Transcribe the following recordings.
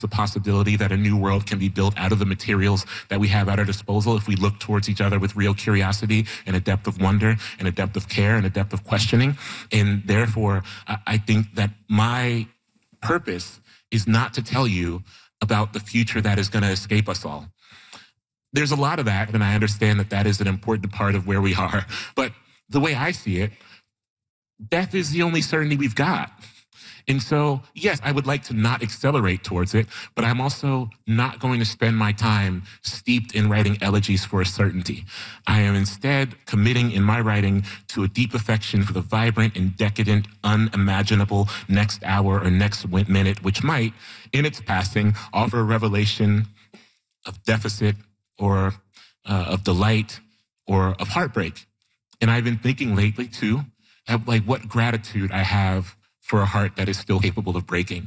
the possibility that a new world can be built out of the materials that we have at our disposal if we look towards each other with real curiosity and a depth of wonder and a depth of care and a depth of questioning. And therefore, I think that my purpose is not to tell you about the future that is going to escape us all. There's a lot of that, and I understand that that is an important part of where we are. But the way I see it, death is the only certainty we've got. And so, yes, I would like to not accelerate towards it, but I'm also not going to spend my time steeped in writing elegies for a certainty. I am instead committing in my writing to a deep affection for the vibrant and decadent, unimaginable next hour or next minute, which might, in its passing, offer a revelation of deficit or of delight or of heartbreak. And I've been thinking lately, too, of like what gratitude I have for a heart that is still capable of breaking.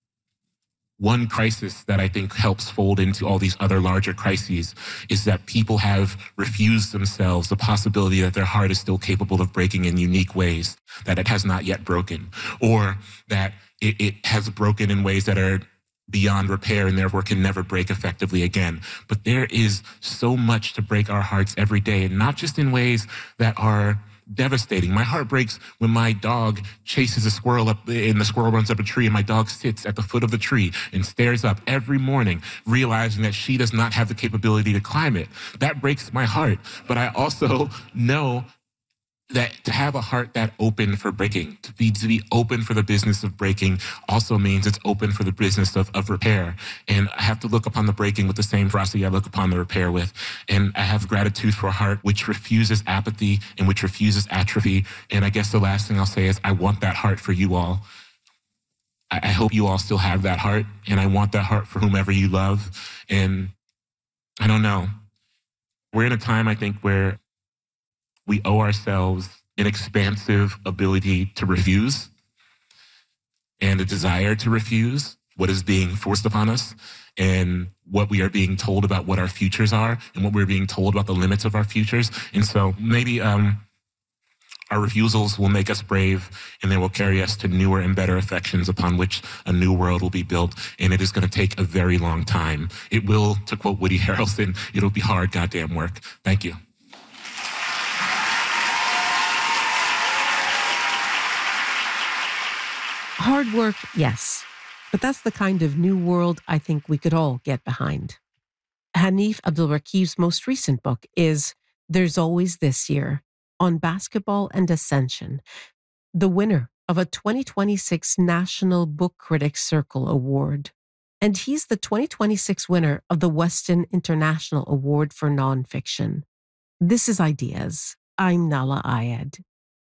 One crisis that I think helps fold into all these other larger crises is that people have refused themselves the possibility that their heart is still capable of breaking in unique ways, that it has not yet broken, or that it has broken in ways that are beyond repair and therefore can never break effectively again. But there is so much to break our hearts every day, and not just in ways that are devastating. My heart breaks when my dog chases a squirrel up and the squirrel runs up a tree and my dog sits at the foot of the tree and stares up every morning, realizing that she does not have the capability to climb it. That breaks my heart. But I also know that to have a heart that open for breaking, to be open for the business of breaking also means it's open for the business of repair. And I have to look upon the breaking with the same ferocity I look upon the repair with. And I have gratitude for a heart which refuses apathy and which refuses atrophy. And I guess the last thing I'll say is I want that heart for you all. I hope you all still have that heart, and I want that heart for whomever you love. And I don't know. We're in a time, I think, where we owe ourselves an expansive ability to refuse and a desire to refuse what is being forced upon us and what we are being told about what our futures are and what we're being told about the limits of our futures. And so maybe our refusals will make us brave, and they will carry us to newer and better affections upon which a new world will be built. And it is going to take a very long time. It will, to quote Woody Harrelson, it'll be hard goddamn work. Thank you. Hard work, yes. But that's the kind of new world I think we could all get behind. Hanif Abdulrakib's most recent book is There's Always This Year, on basketball and ascension, the winner of a 2026 National Book Critics Circle Award. And he's the 2026 winner of the Weston International Award for Nonfiction. This is Ideas. I'm Nahlah Ayed.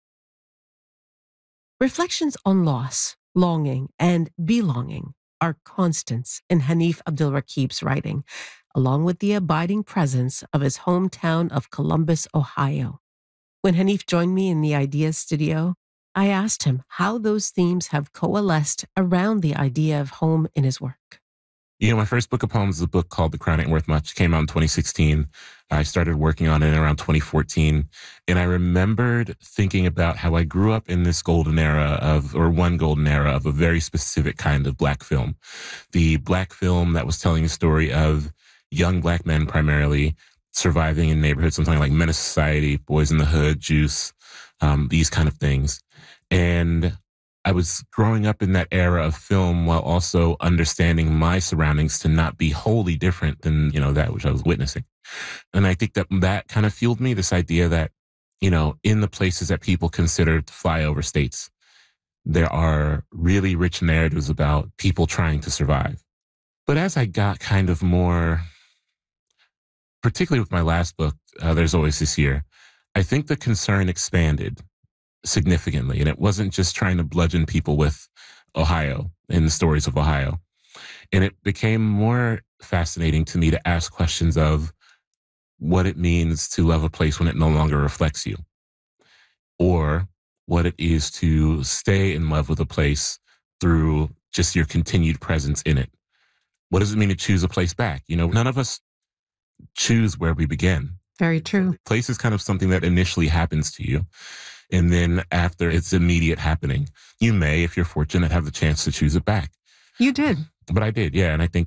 Reflections on loss, longing, and belonging are constants in Hanif Abdulrakib's writing, along with the abiding presence of his hometown of Columbus, Ohio. When Hanif joined me in the Ideas studio, I asked him how those themes have coalesced around the idea of home in his work. You know, my first book of poems is a book called The Crown Ain't Worth Much. It came out in 2016. I started working on it around 2014. And I remembered thinking about how I grew up in this golden era one golden era of a very specific kind of Black film. The Black film that was telling a story of young Black men primarily surviving in neighborhoods, something like Menace Society, Boys in the Hood, Juice, these kind of things. And I was growing up in that era of film while also understanding my surroundings to not be wholly different than, that which I was witnessing. And I think that kind of fueled me, this idea that, in the places that people consider flyover states, there are really rich narratives about people trying to survive. But as I got kind of more, particularly with my last book, There's Always This Year, I think the concern expanded significantly. And it wasn't just trying to bludgeon people with Ohio and the stories of Ohio. And it became more fascinating to me to ask questions of what it means to love a place when it no longer reflects you, or what it is to stay in love with a place through just your continued presence in it. What does it mean to choose a place back? None of us choose where we begin. Very true. Place is kind of something that initially happens to you. And then after its immediate happening, you may, if you're fortunate, have the chance to choose it back. You did. But I did, yeah. And I think